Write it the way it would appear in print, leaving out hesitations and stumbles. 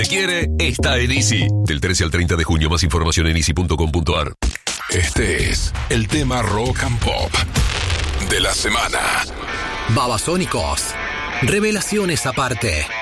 quiere, está en Easy. Del 13 al 30 de junio, más información en easy.com.ar. Este es el tema rock and pop de la semana. Babasónicos. Revelaciones aparte.